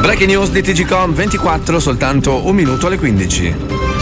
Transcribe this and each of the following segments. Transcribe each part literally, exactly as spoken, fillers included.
Breaking news di T G Com ventiquattro, soltanto un minuto alle quindici.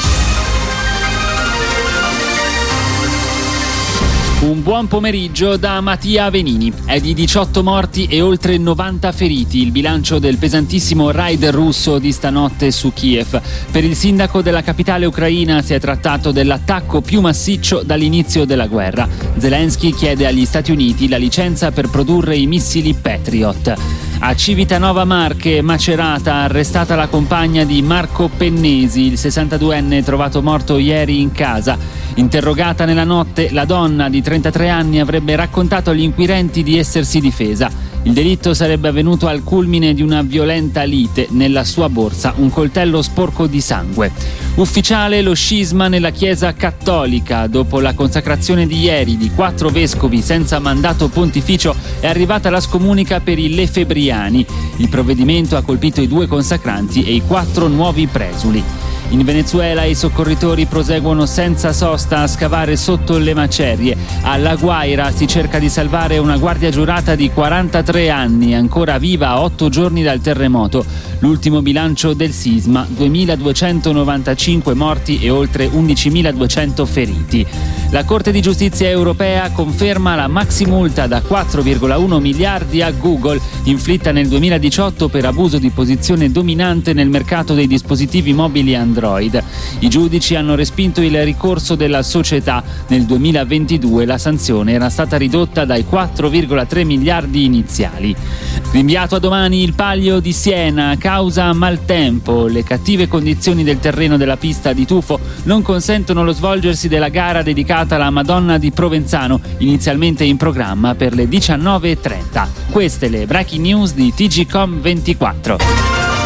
Un buon pomeriggio da Mattia Avenini. È di diciotto morti e oltre novanta feriti il bilancio del pesantissimo raid russo di stanotte su Kiev. Per il sindaco della capitale ucraina si è trattato dell'attacco più massiccio dall'inizio della guerra. Zelensky chiede agli Stati Uniti la licenza per produrre i missili Patriot. A Civitanova Marche, Macerata, arrestata la compagna di Marco Pennesi, il sessantaduenne trovato morto ieri in casa. Interrogata nella notte, la donna di trentatré anni avrebbe raccontato agli inquirenti di essersi difesa. Il delitto sarebbe avvenuto al culmine di una violenta lite. Nella sua borsa un coltello sporco di sangue. Ufficiale lo scisma nella Chiesa Cattolica. Dopo la consacrazione di ieri di quattro vescovi senza mandato pontificio è arrivata la scomunica per i lefebriani. Il provvedimento ha colpito i due consacranti e i quattro nuovi presuli. In Venezuela i soccorritori proseguono senza sosta a scavare sotto le macerie. Alla Guaira si cerca di salvare una guardia giurata di quarantatré anni, ancora viva a otto giorni dal terremoto. L'ultimo bilancio del sisma, duemiladuecentonovantacinque morti e oltre undicimiladuecento feriti. La Corte di Giustizia europea conferma la maximulta da quattro virgola uno miliardi a Google, inflitta nel duemiladiciotto per abuso di posizione dominante nel mercato dei dispositivi mobili Android. I giudici hanno respinto il ricorso della società. Nel duemilaventidue la sanzione era stata ridotta dai quattro virgola tre miliardi iniziali. Rinviato a domani il Palio di Siena, causa maltempo. Le cattive condizioni del terreno della pista di tuffo non consentono lo svolgersi della gara dedicata alla Madonna di Provenzano, inizialmente in programma per le diciannove e trenta. Queste le breaking news di T G Com ventiquattro.